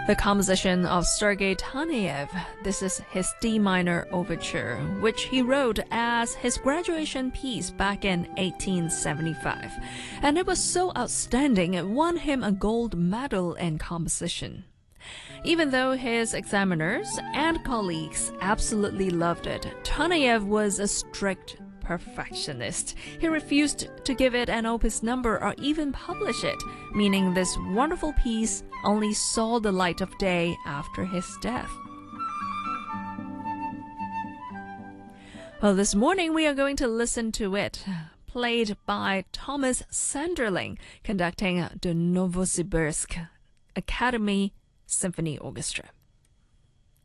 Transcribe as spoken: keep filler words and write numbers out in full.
The composition of Sergei Taneyev. This is his D minor overture, which he wrote as his graduation piece back in eighteen seventy-five. And it was so outstanding it won him a gold medal in composition. Even though his examiners and colleagues absolutely loved it, Taneyev was a strict perfectionist. He refused to give it an opus number or even publish it, meaning this wonderful piece only saw the light of day after his death. Well, this morning we are going to listen to it, played by Thomas Sanderling, conducting the Novosibirsk Academy Symphony Orchestra.